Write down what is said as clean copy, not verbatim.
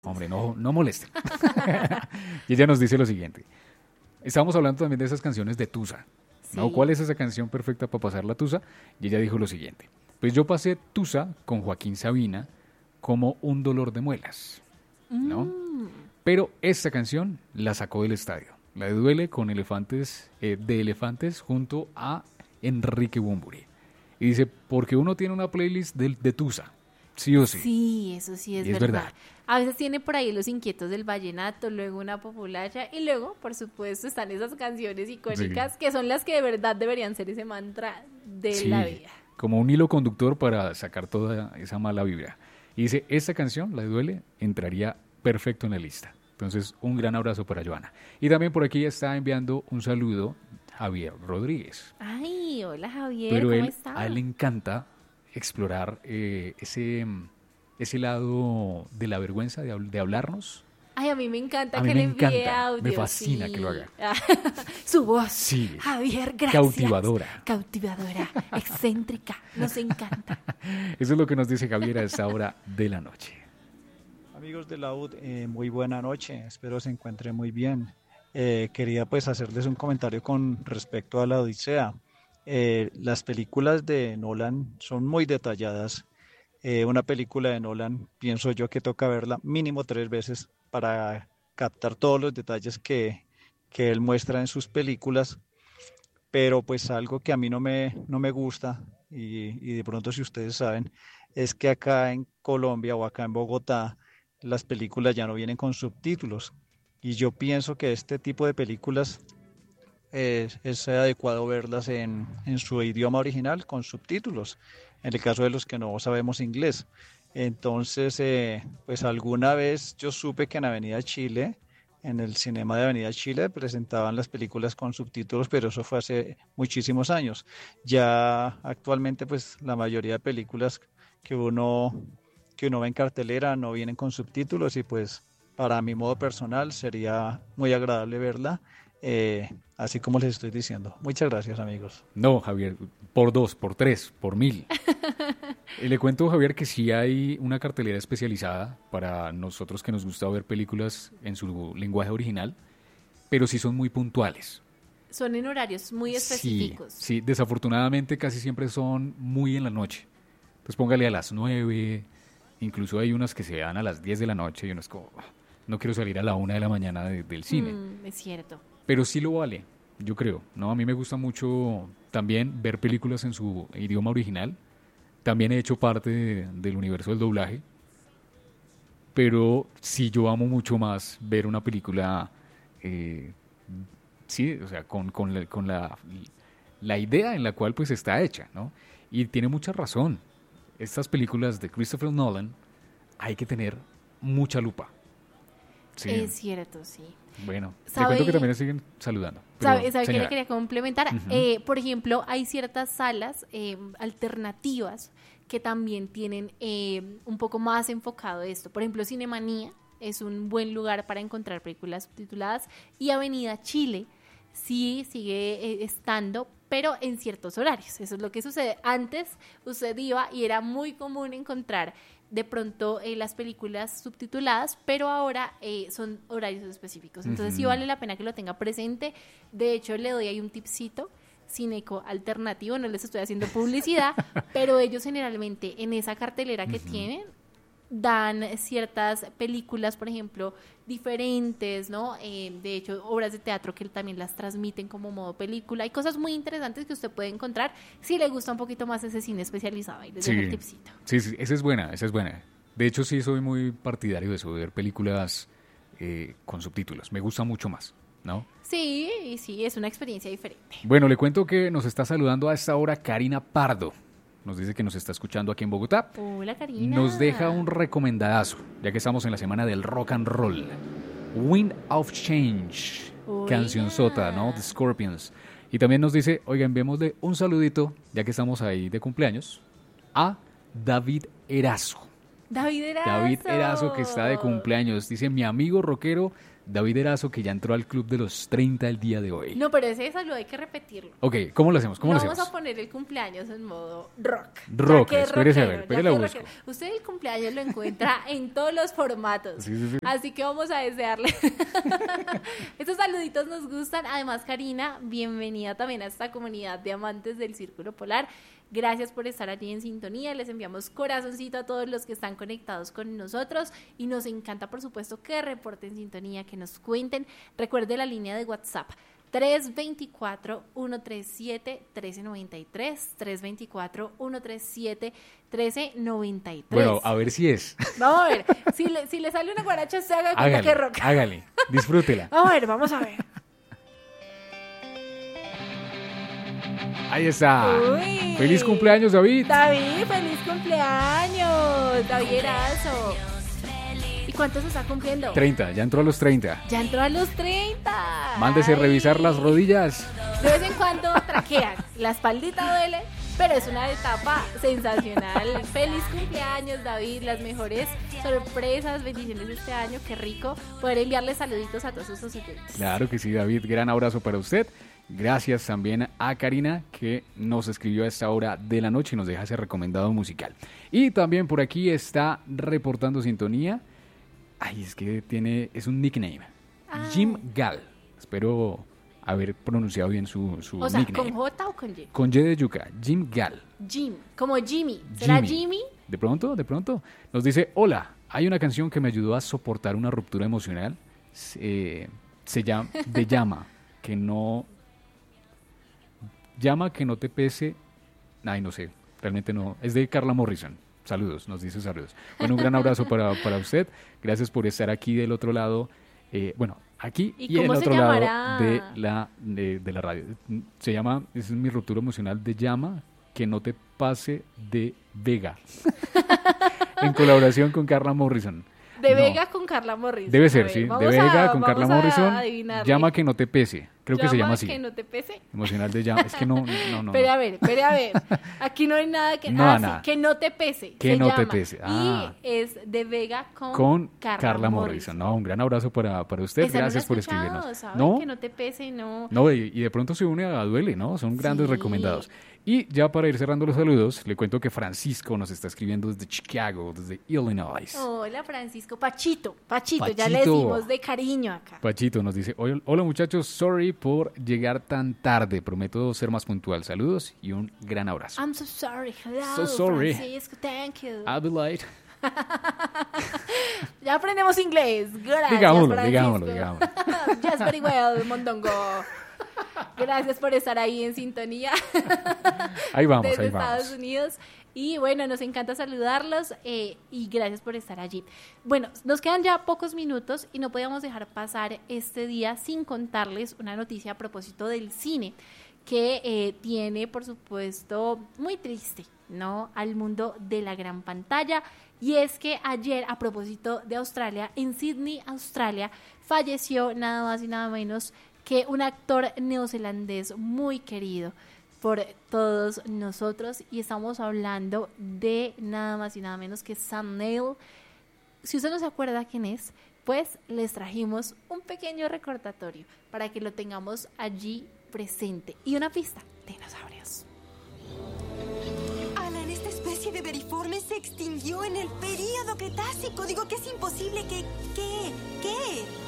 Hombre, no moleste. Y ella nos dice lo siguiente. Estábamos hablando también de esas canciones de Tusa, ¿no? Sí. ¿Cuál es esa canción perfecta para pasar la Tusa? Y ella dijo lo siguiente. Pues yo pasé Tusa con Joaquín Sabina como un dolor de muelas, ¿no? Mm, Pero esta canción la sacó del estadio. La de Duele con Elefantes junto a Enrique Bunbury. Y dice, porque uno tiene una playlist de Tusa, sí o sí. sí, eso sí es Y es verdad. verdad. A veces tiene por ahí los inquietos del vallenato, luego una populacha y luego, por supuesto, están esas canciones Sí. icónicas que son las que de verdad deberían ser ese mantra de la Sí, vida. como un hilo conductor para sacar toda esa mala vibra. Y dice, esta canción, la de Duele, entraría perfecto en la lista. Entonces, un gran abrazo para Joana. Y también por aquí está enviando un saludo Javier Rodríguez. Ay, hola Javier, Pero ¿cómo a él está? le encanta explorar ese lado de la vergüenza de hablarnos. Ay, a mí me encanta A mí que me le envíe encanta, me audio, fascina que lo sí. haga. Su voz, Sí, Javier, gracias. cautivadora. Cautivadora, excéntrica, nos encanta. Eso es lo que nos dice Javier a esta hora de la noche. Amigos de la UD, muy buena noche, espero se encuentren muy bien. Quería pues hacerles un comentario con respecto a la Odisea. Las películas de Nolan son muy detalladas. Una película de Nolan, pienso yo que toca verla mínimo 3 veces para captar todos los detalles que él muestra en sus películas, pero pues algo que a mí no me gusta y de pronto si ustedes saben, es que acá en Colombia o acá en Bogotá las películas ya no vienen con subtítulos y yo pienso que este tipo de películas es adecuado verlas en su idioma original con subtítulos, en el caso de los que no sabemos inglés. Entonces, pues alguna vez yo supe que en Avenida Chile, en el cinema de Avenida Chile, presentaban las películas con subtítulos, pero eso fue hace muchísimos años. Ya actualmente, pues la mayoría de películas que uno, que uno ve en cartelera no vienen con subtítulos y pues para mi modo personal sería muy agradable verla, así como les estoy diciendo. Muchas gracias, amigos. No, Javier, por dos, por tres, por mil. Le cuento, Javier, que sí hay una cartelera especializada para nosotros que nos gusta ver películas en su lenguaje original, pero sí son muy puntuales. Son en horarios muy Sí, específicos. sí, desafortunadamente casi siempre son muy en la noche. Entonces póngale a las 9, incluso hay unas que se dan a las 10 de la noche y uno es como, "Ah, no quiero salir a la 1 de la mañana del cine". Es cierto. Pero sí lo vale, yo creo, ¿no? A mí me gusta mucho también ver películas en su idioma original. También he hecho parte del universo del doblaje, pero sí yo amo mucho más ver una película, eh, sí, o sea, con la idea en la cual pues está hecha, ¿no? Y tiene mucha razón. Estas películas de Christopher Nolan hay que tener mucha lupa. Sí, Es cierto, sí. bueno, te cuento que ¿Sabe, también me siguen saludando. Pero, sabe qué le señora, quería complementar? ujú, Por ejemplo, hay ciertas salas alternativas que también tienen un poco más enfocado esto. Por ejemplo, Cinemanía es un buen lugar para encontrar películas subtituladas y Avenida Chile sí sigue estando, pero en ciertos horarios. Eso es lo que sucede. Antes usted iba y era muy común encontrar de pronto las películas subtituladas, pero ahora son horarios específicos. Entonces sí ujú. vale la pena que lo tenga presente. De hecho, le doy ahí un tipcito. Cineco alternativo, no les estoy haciendo publicidad, pero ellos generalmente en esa cartelera que tienen dan ciertas películas, por ejemplo, diferentes, ¿no? De hecho, obras de teatro que también las transmiten como modo película. Hay cosas muy interesantes que usted puede encontrar si le gusta un poquito más ese cine especializado. Ahí les dejo el Sí, tipcito. sí, sí, esa es buena, esa es buena. De hecho, sí soy muy partidario de eso, de ver películas con subtítulos. Me gusta mucho más, ¿no? Sí, y sí, es una experiencia diferente. Bueno, le cuento que nos está saludando a esta hora Karina Pardo. Nos dice que nos está escuchando aquí en Bogotá. Hola, Nos deja un Karina. recomendadazo, ya que estamos en la semana del rock and roll. Wind of Change, cancionzota, ¿no? The Oiga. Scorpions. Y también nos dice, oiga, enviémosle un saludito, ya que estamos ahí de cumpleaños, a David Erazo. David David Erazo, que está de Erazo. cumpleaños. Dice, mi amigo rockero David Erazo, que ya entró al club de los 30 el día de hoy. No, pero ese saludo hay que repetirlo. Ok, ¿cómo lo hacemos? ¿Cómo lo Vamos hacemos? a poner el cumpleaños en modo rock. Rock, Ya que es espérese a ver, rockero, espere ya la que es busco. rockero. Usted el cumpleaños lo encuentra en todos los formatos. Sí. Así que vamos a desearle. Estos saluditos nos gustan. Además, Karina, bienvenida también a esta comunidad de amantes del Círculo Polar. Gracias por estar allí en sintonía. Les enviamos corazoncito a todos los que están conectados con nosotros y nos encanta, por supuesto, que reporten sintonía, que nos cuenten. Recuerde la línea de WhatsApp 324-137-1393, 324-137-1393. Bueno, a ver si es. Vamos a ver, si le sale una guaracha, se haga cuenta que rock. Hágale, disfrútela. Vamos a ver. Ahí está. Uy. ¡Feliz cumpleaños, David! David, feliz cumpleaños, David Erazo. ¿Y cuántos está cumpliendo? 30, ya entró a los 30. Ya entró a los 30. Mándese a revisar las rodillas. De vez en cuando traquean, la espaldita duele, pero es una etapa sensacional. Feliz cumpleaños, David, las mejores sorpresas, bendiciones de este año, qué rico poder enviarle saluditos a todos esos oyentes. Claro que sí, David, gran abrazo para usted. Gracias también a Karina, que nos escribió a esta hora de la noche y nos deja ese recomendado musical. Y también por aquí está reportando sintonía. Ay, es que es un nickname. Jim Gal. Espero haber pronunciado bien su O sea, nickname. ¿con J o con Y? Con Y de yuca, Jim Gal. Jim, como Jimmy. ¿Será Jimmy? De pronto. Nos dice, hola, hay una canción que me ayudó a soportar una ruptura emocional. Se llama que no te pese. Ay, no sé, realmente no. Es de Carla Morrison. Saludos, nos dice saludos. Bueno, un gran abrazo para usted. Gracias por estar aquí del otro lado. Aquí y del otro lado de la radio. Es mi ruptura emocional de llama, que no te pase de Vega. En colaboración con Carla Morrison. De Vega con Carla Morrison. Debe ser, sí. De Vega con Carla Morrison. Llama que no te pese. Creo que se llama así. Que no te pese. Emocional de llama. Es que no. Espera a ver. Aquí no hay nada que... nada. Que no te pese. Que no te pese. Y es de Vega con Carla Morrison. No, un gran abrazo para usted. Gracias por escribirnos. ¿Sabe? Que no te pese, no. No, y de pronto se une a Duele, ¿no? Son grandes recomendados. Y ya para ir cerrando los saludos, le cuento que Francisco nos está escribiendo desde Chicago, desde Illinois. Hola, Francisco. Pachito, ya le decimos de cariño acá. Pachito nos dice, hola muchachos, sorry por llegar tan tarde, prometo ser más puntual. Saludos y un gran abrazo. I'm so sorry. Hello, so sorry. Francisco, thank you. I'll be late. Ya aprendemos inglés. Gracias, digámoslo. Just very well, Mondongo. Gracias por estar ahí en sintonía. Ahí vamos, desde Estados Unidos. Y bueno, nos encanta saludarlos y gracias por estar allí. Bueno, nos quedan ya pocos minutos y no podíamos dejar pasar este día sin contarles una noticia a propósito del cine que tiene, por supuesto, muy triste, ¿no?, al mundo de la gran pantalla. Y es que ayer, a propósito de Australia, en Sydney, Australia, falleció nada más y nada menos que un actor neozelandés muy querido por todos nosotros, y estamos hablando de nada más y nada menos que Sam Neill. Si usted no se acuerda quién es, pues les trajimos un pequeño recordatorio para que lo tengamos allí presente y una pista de dinosaurios. Alan, esta especie de veriforme se extinguió en el período Cretácico. Digo que es imposible que... ¿Qué?